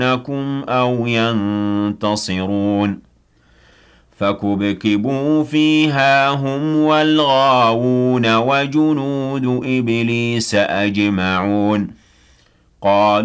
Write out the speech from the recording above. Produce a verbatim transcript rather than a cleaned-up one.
لكم أو ينتصرون فكبكبوا فيها هم والغاوون وجنود إبليس أجمعون قالوا